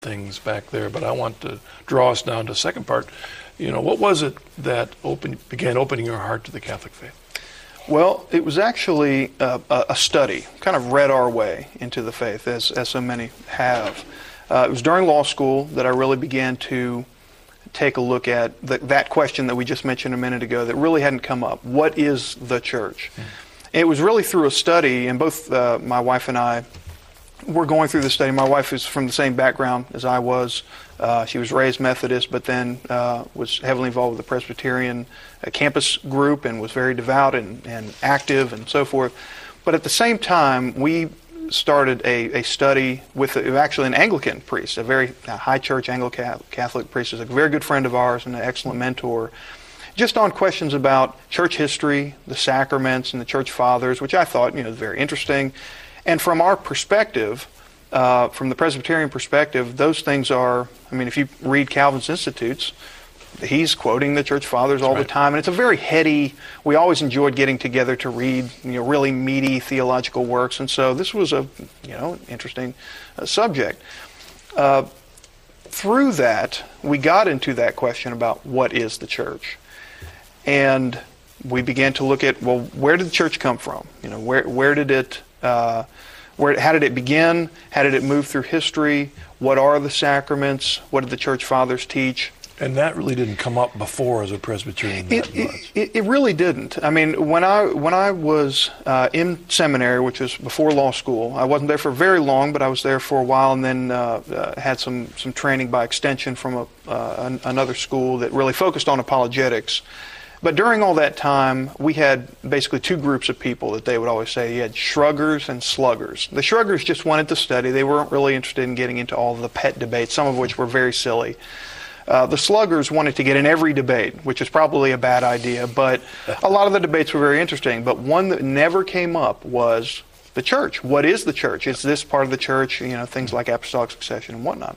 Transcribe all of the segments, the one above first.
things back there, but I want to draw us down to the second part. What was it that began opening your heart to the Catholic faith? Well, it was actually a study, kind of read our way into the faith, as so many have. It was during law school that I really began to take a look at that question that we just mentioned a minute ago that really hadn't come up. What is the church? It was really through a study, and both my wife and I were going through the study. My wife is from the same background as I was. She was raised Methodist, but then was heavily involved with the Presbyterian campus group and was very devout and active and so forth. But at the same time, we started a study with actually an Anglican priest, a very high church Anglo-Catholic priest, who's a very good friend of ours and an excellent mentor, just on questions about church history, the sacraments, and the church fathers, which I thought very interesting. And from our perspective, from the Presbyterian perspective, those things are, if you read Calvin's Institutes, he's quoting the church fathers all the time, and it's a very heady, we always enjoyed getting together to read really meaty theological works, and so this was an interesting subject. Through that, we got into that question about what is the church. And we began to look at, well, where did the church come from? Where did it how did it begin? How did it move through history? What are the sacraments? What did the church fathers teach? And that really didn't come up before as a Presbyterian that much. It really didn't. When I was in seminary, which was before law school, I wasn't there for very long, but I was there for a while, and then had some training by extension from another school that really focused on apologetics. But during all that time, we had basically two groups of people that they would always say. You had shruggers and sluggers. The shruggers just wanted to study. They weren't really interested in getting into all the pet debates, some of which were very silly. The sluggers wanted to get in every debate, which is probably a bad idea, but a lot of the debates were very interesting. But one that never came up was the church. What is the church? Is this part of the church? Things like apostolic succession and whatnot.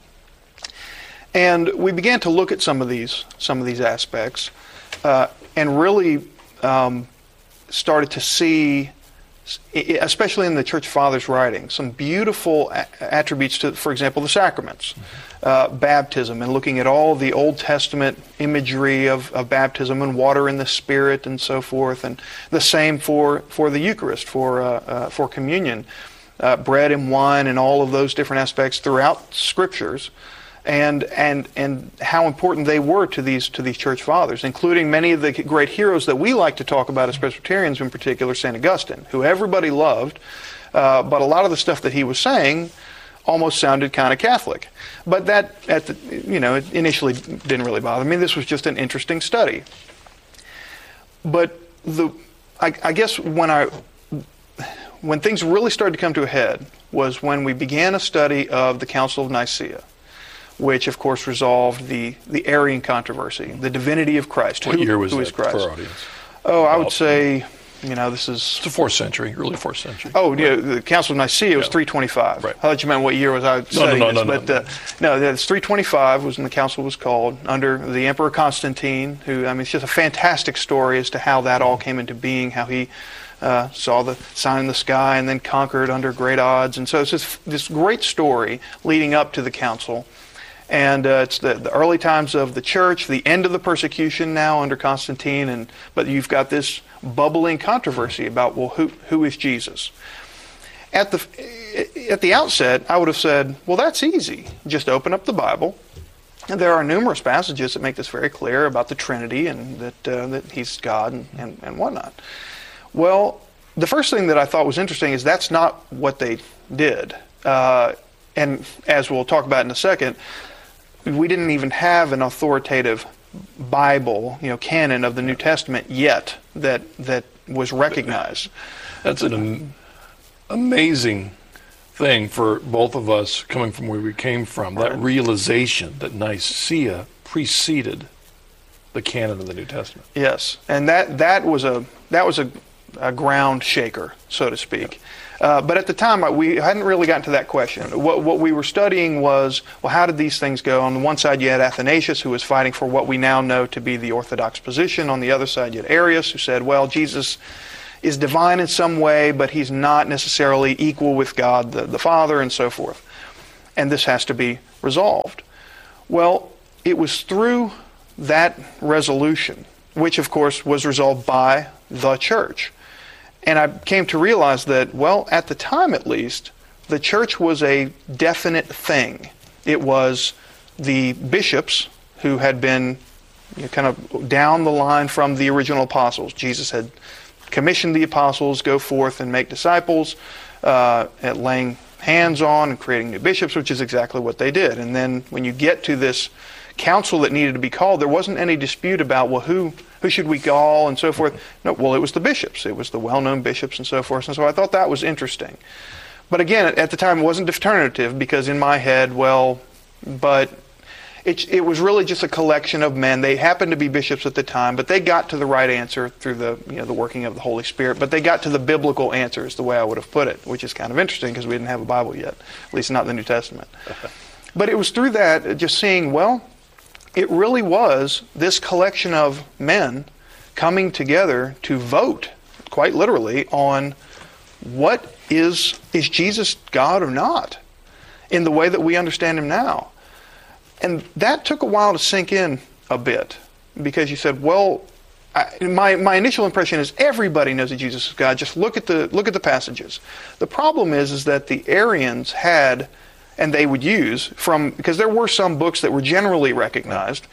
And we began to look at some of these aspects. And really started to see, especially in the Church Fathers' writing, some beautiful attributes to, for example, the sacraments, baptism, and looking at all the Old Testament imagery of baptism and water in the Spirit and so forth, and the same for the Eucharist, for communion, bread and wine, and all of those different aspects throughout Scriptures. And how important they were to these church fathers, including many of the great heroes that we like to talk about as Presbyterians, in particular St. Augustine, who everybody loved, but a lot of the stuff that he was saying almost sounded kind of Catholic. But that, it initially didn't really bother me. This was just an interesting study. But I guess when things really started to come to a head was when we began a study of the Council of Nicaea, which, of course, resolved the Arian controversy, the divinity of Christ. What year was that for our audience? Oh, I would say, this is... It's the 4th century, early 4th century. Oh, yeah, the Council of Nicaea was 325. Right. I thought you meant what year was I studying this. No. No, it's 325 was when the council was called, under the Emperor Constantine, who, it's just a fantastic story as to how that all came into being, how he saw the sign in the sky and then conquered under great odds. And so it's this great story leading up to the council. And it's the early times of the church, the end of the persecution now under Constantine, but you've got this bubbling controversy about, well, who is Jesus? At the outset, I would have said, well, that's easy. Just open up the Bible. And there are numerous passages that make this very clear about the Trinity and that He's God and whatnot. Well, the first thing that I thought was interesting is that's not what they did. And as we'll talk about in a second, we didn't even have an authoritative Bible, canon of the New Testament yet that was recognized. That's an amazing thing for both of us coming from where we came from, that realization that Nicaea preceded the canon of the New Testament. Yes, and that was a ground shaker, so to speak. But at the time, we hadn't really gotten to that question. What we were studying was, well, how did these things go? On the one side, you had Athanasius, who was fighting for what we now know to be the Orthodox position. On the other side, you had Arius, who said, well, Jesus is divine in some way, but He's not necessarily equal with God the Father, and so forth. and this has to be resolved. Well, it was through that resolution, which of course was resolved by the church. And I came to realize that, well, at the time at least, the church was a definite thing. It was the bishops who had been kind of down the line from the original apostles. Jesus had commissioned the apostles, go forth and make disciples, at laying hands on and creating new bishops, which is exactly what they did. And then when you get to this council that needed to be called, there wasn't any dispute about, well, who should we call and so forth. No, well, it was the bishops. It was the well-known bishops and so forth. And so I thought that was interesting. But again, at the time, it wasn't definitive, because in my head, well, but it was really just a collection of men. They happened to be bishops at the time, but they got to the right answer through the working of the Holy Spirit. But they got to the biblical answer, is the way I would have put it, which is kind of interesting because we didn't have a Bible yet, at least not the New Testament. But it was through that, just seeing, well, it really was this collection of men coming together to vote, quite literally, on what is Jesus God or not, in the way that we understand him now. And that took a while to sink in a bit, because you said, well, my initial impression is everybody knows that Jesus is God. Just look at the passages. The problem is that the Arians had, and they would use because there were some books that were generally recognized.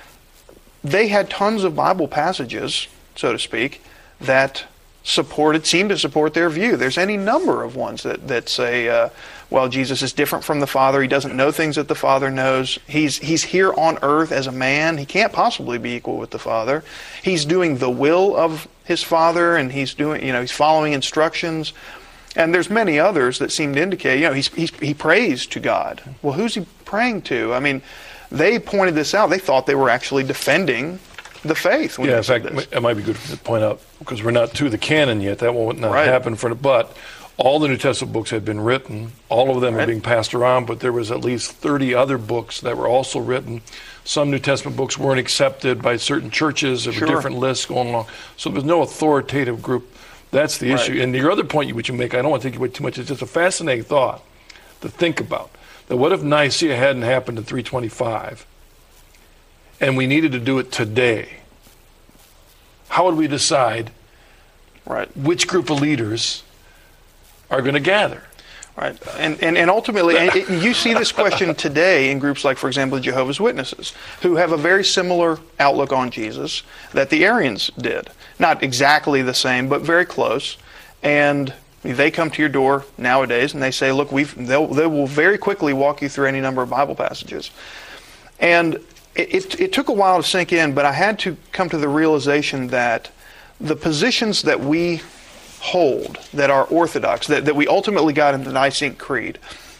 They had tons of Bible passages, so to speak, that seemed to support their view. There's any number of ones that say, well, Jesus is different from the Father. He doesn't know things that the Father knows. He's here on earth as a man. He can't possibly be equal with the Father. He's doing the will of his Father, and he's following instructions. And there's many others that seem to indicate, he prays to God. Well, who's he praying to? I mean, they pointed this out. They thought they were actually defending the faith. Yeah, in fact, it might be good to point out, because we're not to the canon yet. That won't happen but all the New Testament books had been written. All of them are being passed around, but there was at least 30 other books that were also written. Some New Testament books weren't accepted by certain churches. There were different lists going along. So there was no authoritative group. That's the issue. And your other point which you make, I don't want to take you away too much, it's just a fascinating thought to think about. That what if Nicaea hadn't happened in 325 and we needed to do it today? How would we decide which group of leaders are going to gather? Right. And ultimately, you see this question today in groups like, for example, the Jehovah's Witnesses, who have a very similar outlook on Jesus that the Arians did. Not exactly the same, but very close. And they come to your door nowadays and they say, look, they will very quickly walk you through any number of Bible passages. And it took a while to sink in, but I had to come to the realization that the positions that we hold, that are orthodox, that we ultimately got in the Nicene Creed,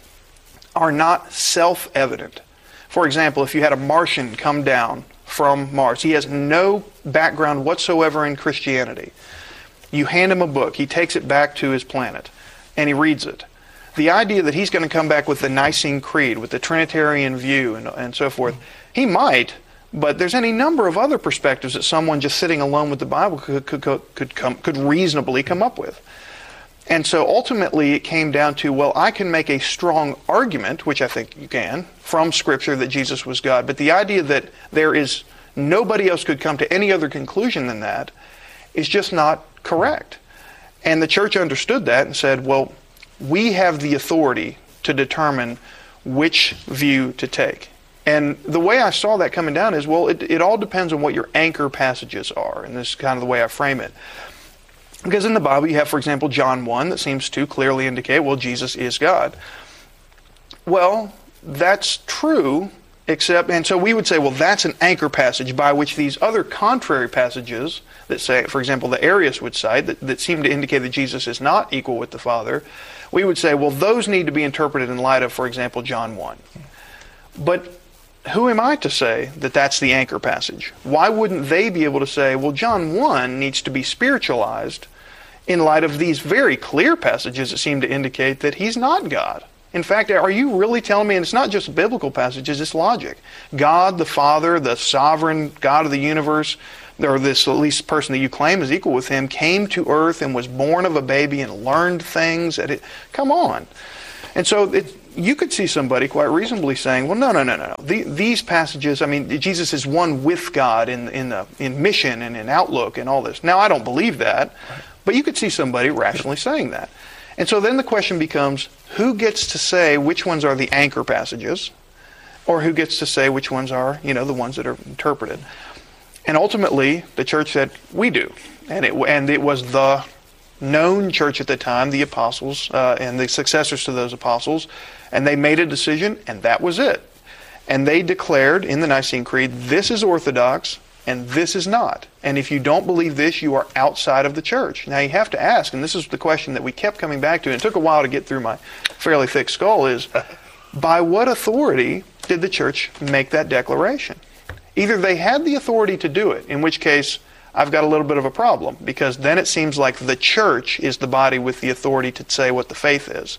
are not self-evident. For example, if you had a Martian come down from Mars, he has no background whatsoever in Christianity. You hand him a book, he takes it back to his planet, and he reads it. The idea that he's going to come back with the Nicene Creed, with the Trinitarian view and so forth, he might, but there's any number of other perspectives that someone just sitting alone with the Bible could reasonably come up with. And so ultimately it came down to, well, I can make a strong argument, which I think you can, from Scripture that Jesus was God, but the idea that there is nobody else could come to any other conclusion than that is just not correct. And the church understood that and said, well, we have the authority to determine which view to take. And the way I saw that coming down is, well, it all depends on what your anchor passages are. And this is kind of the way I frame it. Because in the Bible you have, for example, John 1 that seems to clearly indicate, well, Jesus is God. Well, that's true, and so we would say, well, that's an anchor passage by which these other contrary passages that say, for example, the Arius would cite, that seem to indicate that Jesus is not equal with the Father, we would say, well, those need to be interpreted in light of, for example, John 1. But who am I to say that that's the anchor passage? Why wouldn't they be able to say, well, John 1 needs to be spiritualized in light of these very clear passages that seem to indicate that he's not God? In fact, are you really telling me, and it's not just biblical passages, it's logic, God the Father, the sovereign God of the universe, or this at least person that you claim is equal with him, came to earth and was born of a baby and learned things? Come on. And so you could see somebody quite reasonably saying, well, no. These passages, I mean, Jesus is one with God in mission and in outlook and all this. Now, I don't believe that, but you could see somebody rationally saying that. And so then the question becomes, who gets to say which ones are the anchor passages, or who gets to say which ones are, the ones that are interpreted? And ultimately, the church said, we do. And it was the known church at the time, the apostles and the successors to those apostles, and they made a decision, and that was it. And they declared in the Nicene Creed, this is orthodox, and this is not. And if you don't believe this, you are outside of the church. Now you have to ask, and this is the question that we kept coming back to, and it took a while to get through my fairly thick skull, is by what authority did the church make that declaration? Either they had the authority to do it, in which case I've got a little bit of a problem, because then it seems like the church is the body with the authority to say what the faith is.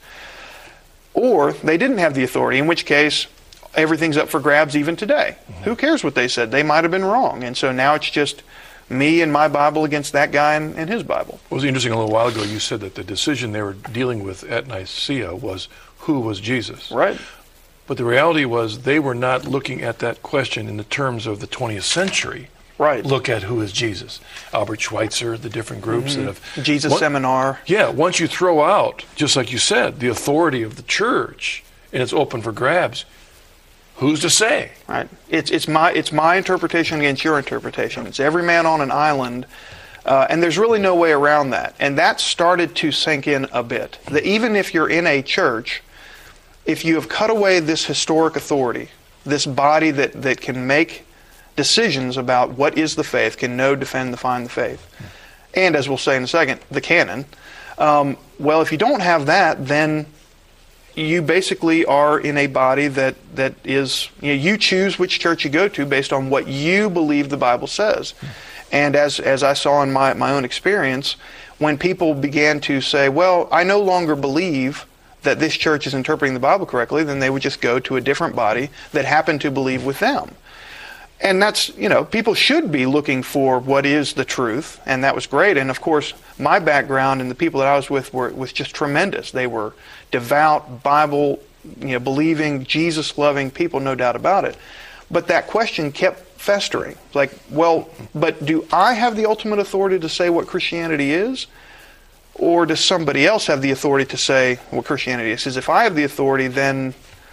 Or they didn't have the authority, in which case everything's up for grabs even today. Mm-hmm. Who cares what they said? They might have been wrong. And so now it's just me and my Bible against that guy and his Bible. It was interesting, a little while ago you said that the decision they were dealing with at Nicaea was who was Jesus. Right. But the reality was they were not looking at that question in the terms of the 20th century. Right. Look at who is Jesus. Albert Schweitzer, the different groups that have... Jesus Seminar. Yeah, once you throw out, just like you said, the authority of the church, and it's open for grabs, who's to say? Right. It's my interpretation against your interpretation. It's every man on an island, and there's really no way around that. And that started to sink in a bit. That even if you're in a church, if you have cut away this historic authority, this body that can make decisions about what is the faith, can know, defend, define the faith, and as we'll say in a second, the canon, well, if you don't have that, then you basically are in a body that is, you choose which church you go to based on what you believe the Bible says. And as I saw in my own experience, when people began to say, well, I no longer believe that this church is interpreting the Bible correctly, then they would just go to a different body that happened to believe with them. And that's, people should be looking for what is the truth, and that was great. And of course, my background and the people that I was with was just tremendous. They were devout, Bible, believing, Jesus-loving people, no doubt about it. But that question kept festering. Like, well, but do I have the ultimate authority to say what Christianity is? Or does somebody else have the authority to say what Christianity is? Because if I have the authority, then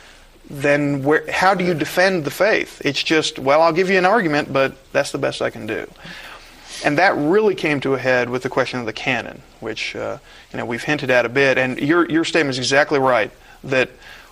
how do you defend the faith? It's just, well, I'll give you an argument, but that's the best I can do. And that really came to a head with the question of the canon, which we've hinted at a bit. And your statement is exactly right, that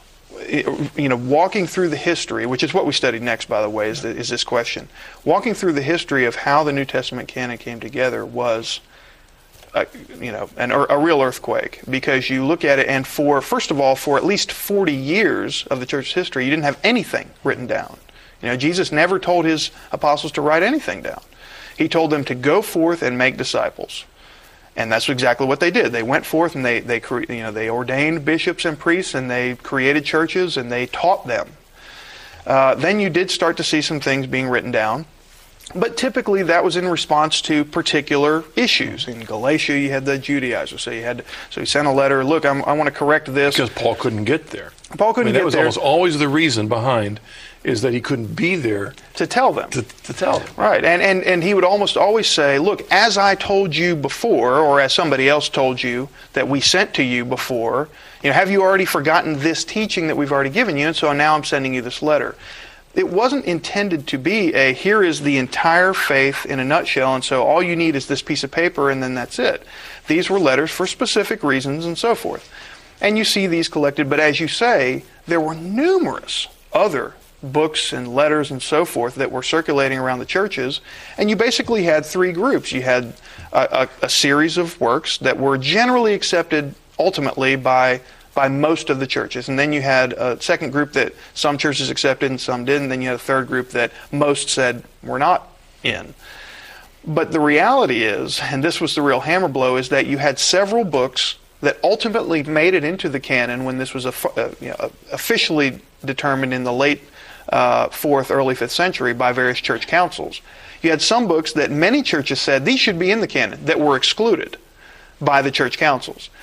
walking through the history, which is what we studied next, by the way, is this question. Walking through the history of how the New Testament canon came together was a real earthquake, because you look at it, and first of all, for at least 40 years of the church's history, you didn't have anything written down. Jesus never told his apostles to write anything down. He told them to go forth and make disciples, and that's exactly what they did. They went forth and they ordained bishops and priests, and they created churches and they taught them. Then you did start to see some things being written down. But typically that was in response to particular issues. In Galatia, you had the Judaizers. So he sent a letter, look, I want to correct this. Because Paul couldn't get there. Paul couldn't get there. That was almost always the reason behind, is that he couldn't be there. To tell them. To tell them. Right. And he would almost always say, look, as I told you before, or as somebody else told you that we sent to you before, have you already forgotten this teaching that we've already given you? And so now I'm sending you this letter. It wasn't intended to be here is the entire faith in a nutshell, and so all you need is this piece of paper, and then that's it. These were letters for specific reasons and so forth. And you see these collected, but as you say, there were numerous other books and letters and so forth that were circulating around the churches, and you basically had three groups. You had a series of works that were generally accepted ultimately by most of the churches. And then you had a second group that some churches accepted and some didn't. Then you had a third group that most said we're not in. But the reality is, and this was the real hammer blow, is that you had several books that ultimately made it into the canon when this was officially determined in the late 4th, early 5th century by various church councils. You had some books that many churches said these should be in the canon that were excluded by the church councils.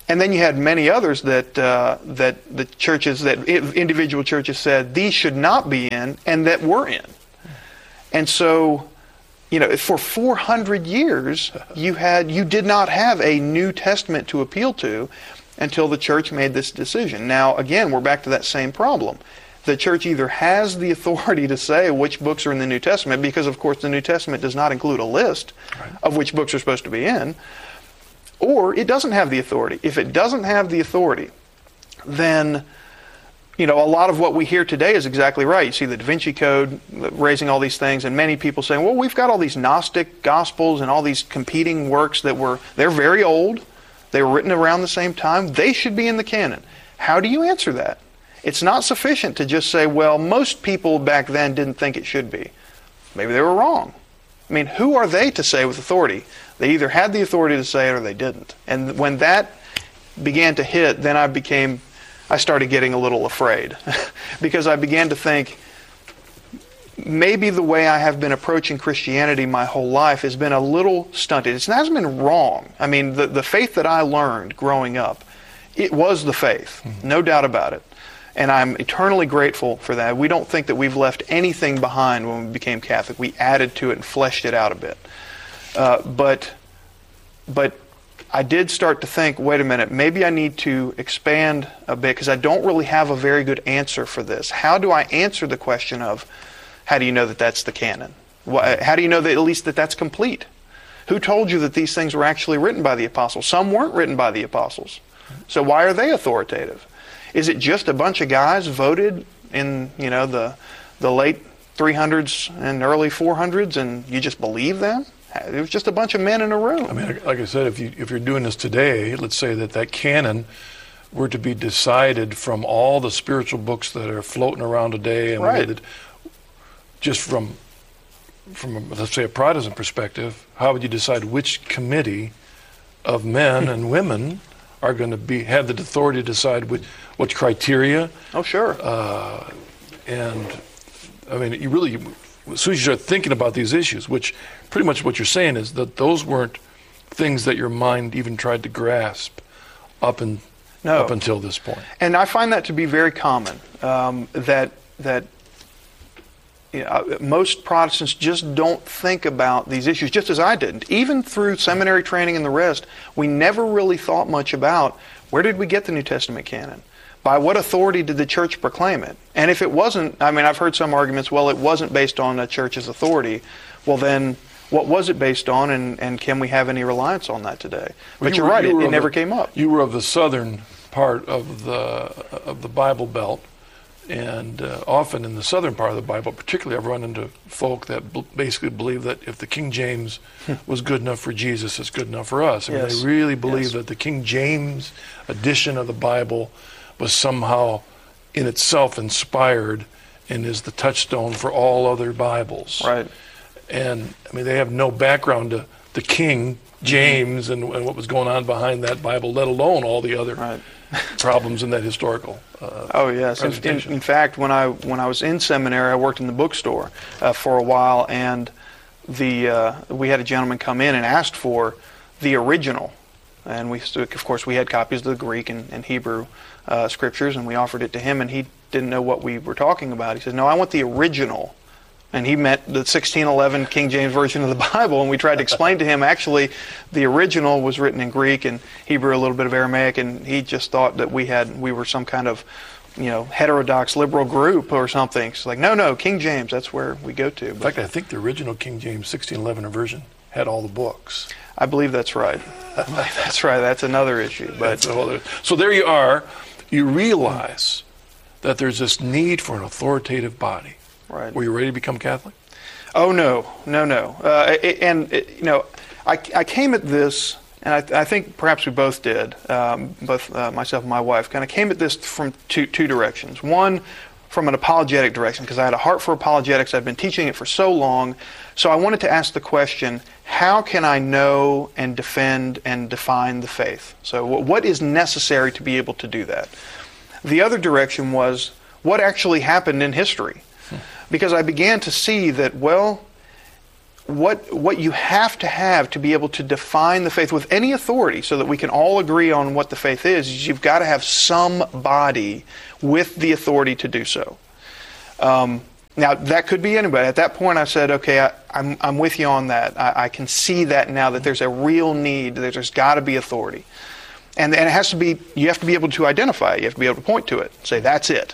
And then you had many others that the churches, that individual churches said these should not be in, and that were in. And so, for 400 years, you did not have a New Testament to appeal to until the church made this decision. Now, again, we're back to that same problem. The church either has the authority to say which books are in the New Testament, because, of course, the New Testament does not include a list of which books are supposed to be in, or it doesn't have the authority. If it doesn't have the authority, then a lot of what we hear today is exactly right. You see the Da Vinci Code raising all these things, and many people saying, well, we've got all these Gnostic Gospels and all these competing works they're very old. They were written around the same time. They should be in the canon. How do you answer that? It's not sufficient to just say, well, most people back then didn't think it should be. Maybe they were wrong. I mean, who are they to say with authority? They either had the authority to say it or they didn't. And when that began to hit, then I started getting a little afraid because I began to think maybe the way I have been approaching Christianity my whole life has been a little stunted. It hasn't been wrong. I mean, the faith that I learned growing up, it was the faith, no doubt about it. And I'm eternally grateful for that. We don't think that we've left anything behind when we became Catholic. We added to it and fleshed it out a bit. But I did start to think, wait a minute, maybe I need to expand a bit because I don't really have a very good answer for this. How do I answer the question of, how do you know that that's the canon? How do you know that at least that's complete? Who told you that these things were actually written by the apostles? Some weren't written by the apostles. So why are they authoritative? Is it just a bunch of guys voted in, the late 300s and early 400s, and you just believe them? It was just a bunch of men in a room. I mean, like I said, if you're doing this today, let's say that canon were to be decided from all the spiritual books that are floating around today, and right. Just from let's say a Protestant perspective, how would you decide which committee of men and women are going to have the authority to decide what criteria? Oh, sure. And I mean, as soon as you start thinking about these issues, which pretty much what you're saying is that those weren't things that your mind even tried to grasp up until this point. And I find that to be very common, that most Protestants just don't think about these issues, just as I didn't. Even through seminary training and the rest, we never really thought much about where did we get the New Testament canon? By what authority did the church proclaim it? And if it wasn't, I mean, I've heard some arguments, well, it wasn't based on a church's authority. Well, then, what was it based on, and can we have any reliance on that today? But you're right, it never came up. You were of the southern part of the Bible Belt, and often in the southern part of the Bible, particularly, I've run into folk that basically believe that if the King James was good enough for Jesus, it's good enough for us. I mean, they really believe that the King James edition of the Bible was somehow in itself inspired and is the touchstone for all other Bibles. Right. And I mean, they have no background to the King James and what was going on behind that Bible, let alone all the other problems in that historical oh yes. In fact, when I was in seminary, I worked in the bookstore for a while, and we had a gentleman come in and asked for the original, and of course we had copies of the Greek and Hebrew scriptures, and we offered it to him, and he didn't know what we were talking about. He said, "No, I want the original." And he meant the 1611 King James Version of the Bible, and we tried to explain to him, actually, the original was written in Greek and Hebrew, a little bit of Aramaic, and he just thought that we were some kind of, heterodox liberal group or something. It's like, no, King James, that's where we go to. In fact, I think the original King James 1611 version had all the books. I believe that's right. That's right. That's another issue. But so there you are. You realize that there's this need for an authoritative body. Right. Were you ready to become Catholic? Oh, no. I came at this, and I think perhaps we both did, both myself and my wife, kind of came at this from two directions. One, from an apologetic direction, because I had a heart for apologetics. I've been teaching it for so long. So I wanted to ask the question, how can I know and defend and define the faith? So what is necessary to be able to do that? The other direction was, what actually happened in history? Because I began to see that, well, what you have to be able to define the faith with any authority so that we can all agree on what the faith is you've got to have somebody with the authority to do so. Now, that could be anybody. At that point, I said, okay, I'm with you on that. I can see that now, that there's a real need, that there's got to be authority. And it has to be, you have to be able to identify it. You have to be able to point to it, say, that's it.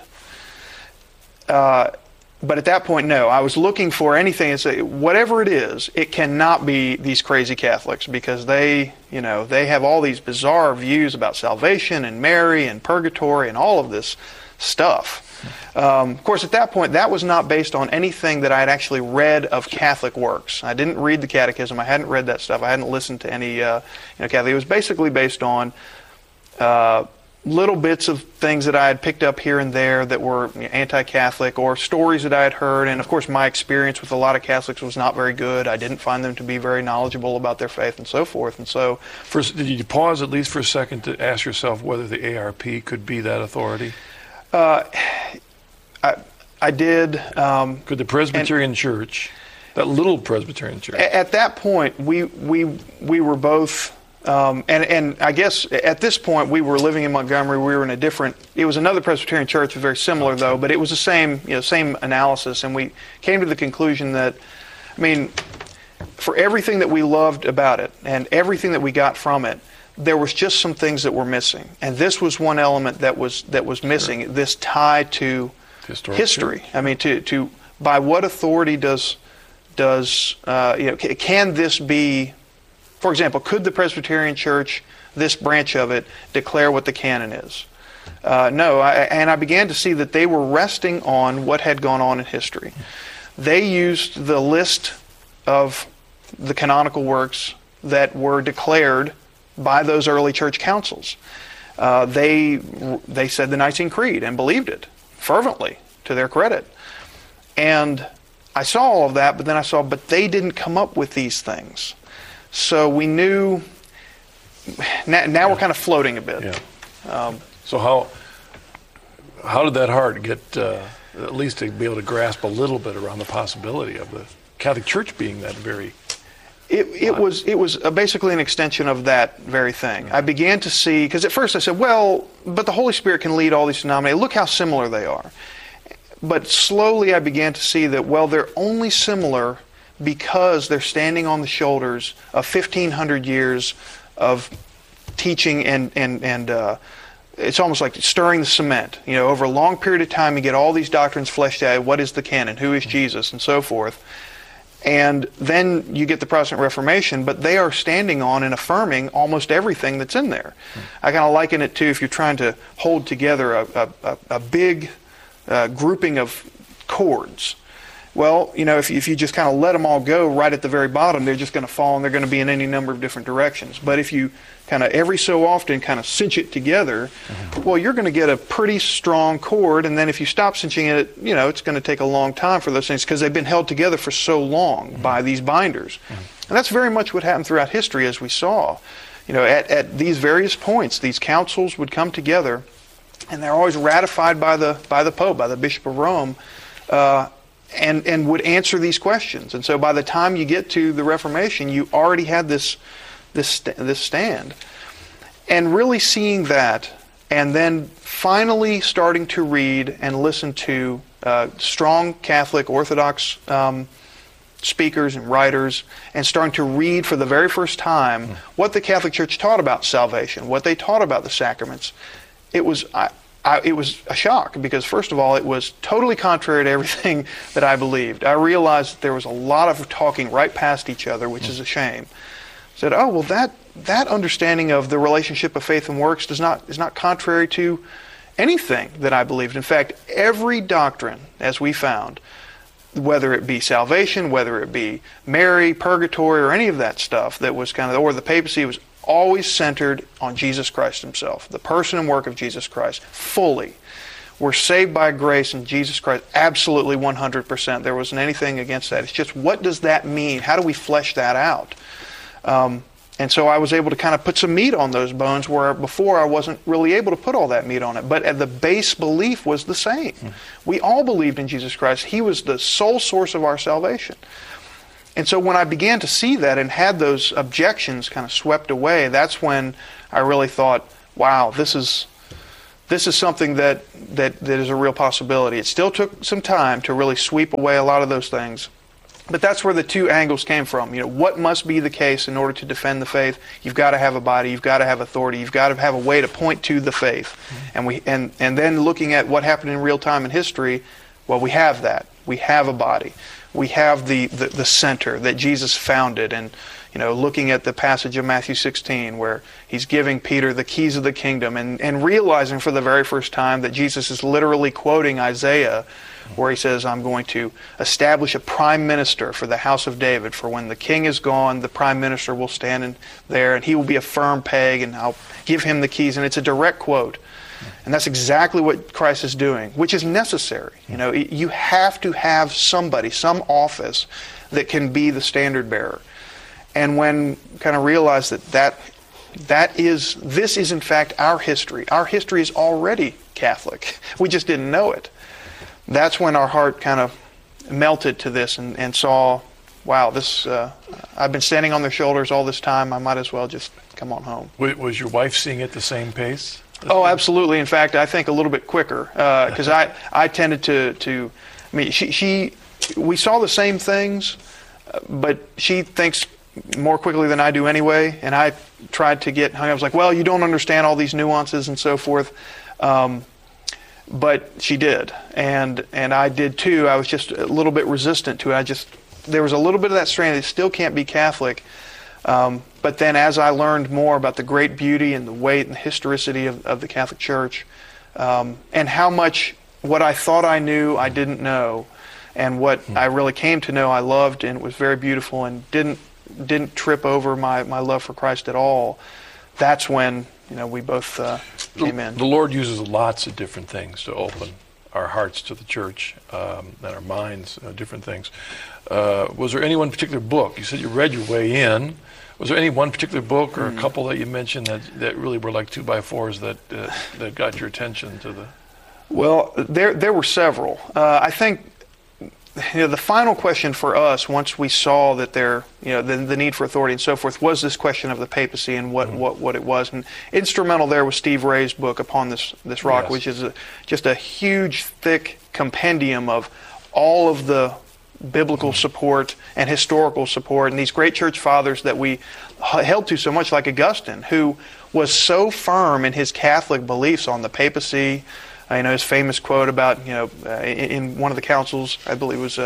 But at that point, no. I was looking for anything and say, whatever it is, it cannot be these crazy Catholics, because they have all these bizarre views about salvation and Mary and purgatory and all of this stuff. Of course, at that point, that was not based on anything that I had actually read of Catholic works. I didn't read the Catechism. I hadn't read that stuff. I hadn't listened to any Catholic. It was basically based on little bits of things that I had picked up here and there that were anti-Catholic, or stories that I had heard. And of course, my experience with a lot of Catholics was not very good. I didn't find them to be very knowledgeable about their faith and so forth. And so, first, did you pause at least for a second to ask yourself whether the ARP could be that authority? I did. Could the Presbyterian Church, that little Presbyterian Church? At that point, we were both, and I guess at this point we were living in Montgomery. We were in a different. It was another Presbyterian church, very similar though, but it was the same analysis, and we came to the conclusion that, for everything that we loved about it and everything that we got from it, there was just some things that were missing, and this was one element that was missing. Sure. This tie to history. To by what authority does can this be? For example, could the Presbyterian Church, this branch of it, declare what the canon is? No, and I began to see that they were resting on what had gone on in history. They used the list of the canonical works that were declared by those early church councils. They said the Nicene Creed and believed it fervently, to their credit. And I saw all of that, but then I saw, but they didn't come up with these things. So we knew, now we're kind of floating a bit. Yeah. So how did that heart get, at least to be able to grasp a little bit around the possibility of the Catholic Church being that very... It was basically an extension of that very thing. I began to see, because at first I said, well, but the Holy Spirit can lead all these denominations. Look how similar they are. But slowly I began to see that, well, they're only similar because they're standing on the shoulders of 1,500 years of teaching, and it's almost like stirring the cement. Over a long period of time, you get all these doctrines fleshed out. What is the canon? Who is Jesus? And so forth. And then you get the Protestant Reformation, but they are standing on and affirming almost everything that's in there. I kind of liken it to, if you're trying to hold together a big grouping of chords. Well, if you just kind of let them all go right at the very bottom, they're just going to fall, and they're going to be in any number of different directions. But if you kind of every so often kind of cinch it together, well, you're going to get a pretty strong chord. And then if you stop cinching it, it's going to take a long time for those things, because they've been held together for so long by these binders. And that's very much what happened throughout history, as we saw. At these various points, these councils would come together, and they're always ratified by the Pope, by the Bishop of Rome, and would answer these questions. And so by the time you get to the Reformation, you already had this stand. And really seeing that, and then finally starting to read and listen to strong Catholic Orthodox speakers and writers, and starting to read for the very first time what the Catholic Church taught about salvation, what they taught about the sacraments. It was a shock, because first of all, it was totally contrary to everything that I believed. I realized that there was a lot of talking right past each other, which is a shame. I said, oh, well, that understanding of the relationship of faith and works is not contrary to anything that I believed. In fact, every doctrine, as we found, whether it be salvation, whether it be Mary, purgatory, or any of that stuff that was or the papacy, was always centered on Jesus Christ himself, the person and work of Jesus Christ, fully. We're saved by grace in Jesus Christ, absolutely 100%. There wasn't anything against that. It's just, what does that mean? How do we flesh that out? And so I was able to kind of put some meat on those bones, where before I wasn't really able to put all that meat on it. But the base belief was the same. We all believed in Jesus Christ. He was the sole source of our salvation. And so when I began to see that and had those objections kind of swept away, that's when I really thought, wow, this is something that is a real possibility. It still took some time to really sweep away a lot of those things. But that's where the two angles came from. What must be the case in order to defend the faith? You've got to have a body, you've got to have authority, you've got to have a way to point to the faith. And then looking at what happened in real time in history, well, we have that. We have a body. We have the center that Jesus founded, and looking at the passage of Matthew 16 where he's giving Peter the keys of the kingdom, and realizing for the very first time that Jesus is literally quoting Isaiah, where he says, I'm going to establish a prime minister for the house of David, for when the king is gone, the prime minister will stand in there, and he will be a firm peg, and I'll give him the keys. And it's a direct quote. And that's exactly what Christ is doing, which is necessary. You have to have somebody, some office that can be the standard bearer. And when kind of realized this is in fact our history. Our history is already Catholic. We just didn't know it. That's when our heart kind of melted to this and saw, wow, I've been standing on their shoulders all this time. I might as well just come on home. Was your wife seeing it the same pace? Oh, absolutely. In fact, I think a little bit quicker, because I tended to. I mean, we saw the same things, but she thinks more quickly than I do anyway. And I tried to get hung up. I was like, well, you don't understand all these nuances and so forth. But she did, and I did too. I was just a little bit resistant to it. There was a little bit of that strain. It still can't be Catholic. But then as I learned more about the great beauty and the weight and the historicity of the Catholic Church, and how much what I thought I knew I didn't know, and what I really came to know I loved, and it was very beautiful, and didn't trip over my love for Christ at all, that's when we both came in. The Lord uses lots of different things to open our hearts to the church, and our minds, different things. Was there any one particular book? You said you read your way in. Was there any one particular book or a couple that you mentioned that really were like 2x4s that got your attention to the? Well, there were several. I think the final question for us, once we saw that the need for authority and so forth, was this question of the papacy and what it was. And instrumental there was Steve Ray's book, Upon This Rock, yes, which is just a huge, thick compendium of all of the biblical support and historical support, and these great church fathers that we held to so much, like Augustine, who was so firm in his Catholic beliefs on the papacy. His famous quote about, in one of the councils, I believe it was,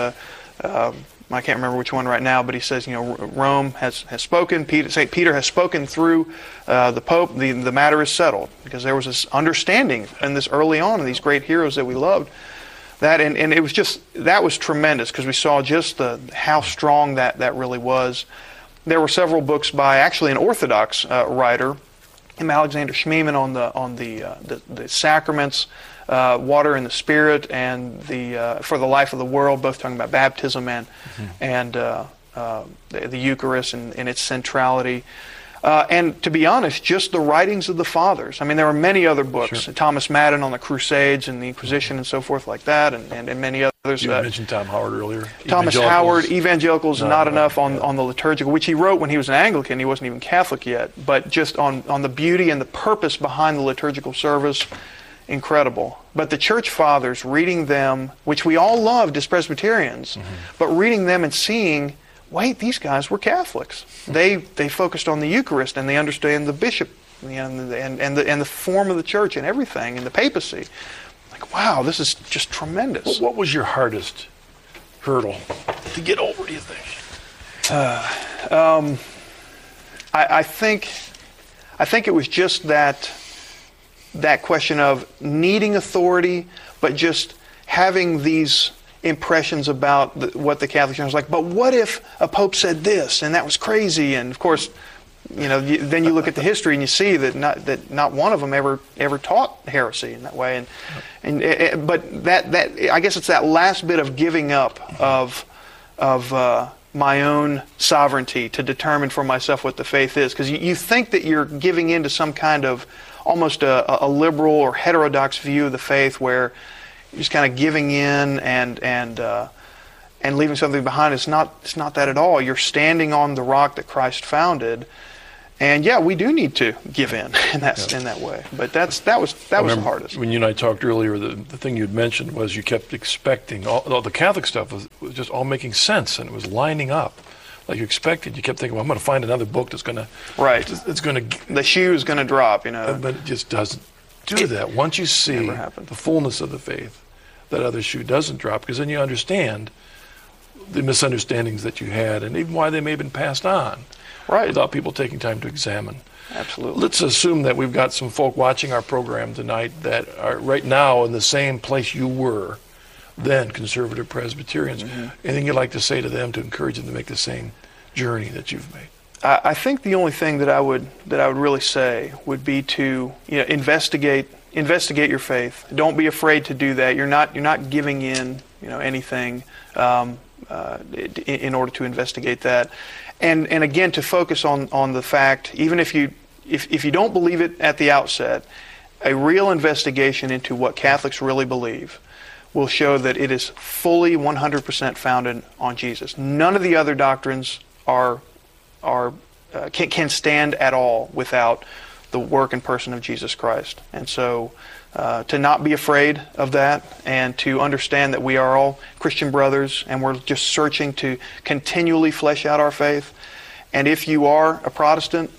I can't remember which one right now, but he says, Rome has spoken, St. Peter has spoken through the Pope, the matter is settled, because there was this understanding in this early on of these great heroes that we loved. That and it was that was tremendous, because we saw just how strong that really was. There were several books by actually an Orthodox writer, Alexander Schmemann, on the sacraments, water and the Spirit, and for the life of the world, both talking about baptism and the Eucharist and its centrality. And to be honest, just the writings of the fathers. I mean, there are many other books. Sure. Thomas Madden on the Crusades and the Inquisition and so forth like that, and many others. You mentioned Tom Howard earlier. Thomas Howard, Evangelicals, not enough on the liturgical, which he wrote when he was an Anglican. He wasn't even Catholic yet, but just on the beauty and the purpose behind the liturgical service, incredible. But the Church Fathers, reading them, which we all loved as Presbyterians, but reading them and seeing, wait, these guys were Catholics. They focused on the Eucharist, and they understand the bishop, and the form of the church and everything, and the papacy. Like, wow, this is just tremendous. What was your hardest hurdle to get over, do you think? I think it was just that question of needing authority, but just having these impressions about what the Catholic Church was like. But what if a pope said this and that was crazy? And of course, then you look at the history and you see that not one of them ever taught heresy in that way. But that I guess it's that last bit of giving up of my own sovereignty to determine for myself what the faith is, because you think that you're giving in to some kind of almost a liberal or heterodox view of the faith, where you're just kind of giving in, and and leaving something behind. It's not that at all. You're standing on the rock that Christ founded. And yeah, we do need to give in that way. But that was the hardest. When you and I talked earlier, the thing you'd mentioned was you kept expecting all the Catholic stuff was just all making sense, and it was lining up like you expected. You kept thinking, well, I'm going to find another book that's going to the shoe is going to drop, but it just doesn't do that. Once you see the fullness of the faith, that other shoe doesn't drop, because then you understand the misunderstandings that you had and even why they may have been passed on. Right. Without people taking time to examine. Absolutely. Let's assume that we've got some folk watching our program tonight that are right now in the same place you were then, conservative Presbyterians. Mm-hmm. Anything you'd like to say to them to encourage them to make the same journey that you've made? I think the only thing that I would really say would be to investigate your faith. Don't be afraid to do that. You're not giving in anything in order to investigate that. And again, to focus on the fact, even if you don't believe it at the outset, a real investigation into what Catholics really believe will show that it is fully 100% founded on Jesus. None of the other doctrines can stand at all without the work and person of Jesus Christ. And so to not be afraid of that, and to understand that we are all Christian brothers and we're just searching to continually flesh out our faith. And if you are a Protestant,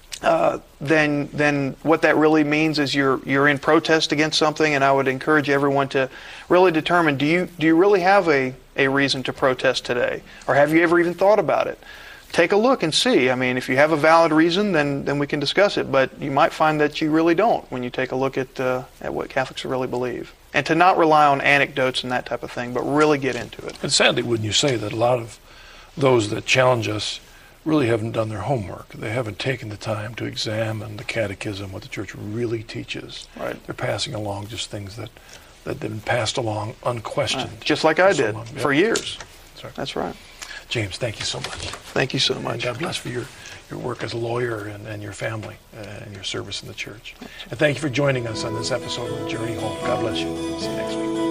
then what that really means is you're in protest against something. And I would encourage everyone to really determine, do you really have a reason to protest today? Or have you ever even thought about it? Take a look and see. I mean, if you have a valid reason, then we can discuss it. But you might find that you really don't when you take a look at what Catholics really believe. And to not rely on anecdotes and that type of thing, but really get into it. And sadly, wouldn't you say that a lot of those that challenge us really haven't done their homework? They haven't taken the time to examine the catechism, what the Church really teaches. Right. They're passing along just things that have been passed along unquestioned. Right. Just like I did for years. That's right. James, thank you so much. Thank you so much. And God bless for your work as a lawyer and your family and your service in the church. And thank you for joining us on this episode of Journey Home. God bless you. See you next week.